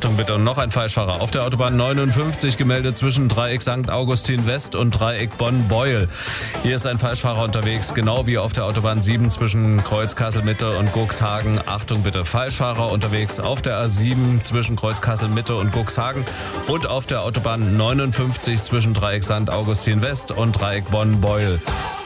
Achtung bitte, und noch ein Falschfahrer. Auf der Autobahn 59 gemeldet zwischen Dreieck St. Augustin West und Dreieck Bonn-Beuel. Hier ist ein Falschfahrer unterwegs, genau wie auf der Autobahn 7 zwischen Kreuz Kassel-Mitte und Cuxhagen. Achtung bitte, Falschfahrer unterwegs auf der A7 zwischen Kreuz Kassel-Mitte und Cuxhagen und auf der Autobahn 59 zwischen Dreieck St. Augustin West und Dreieck Bonn-Beuel.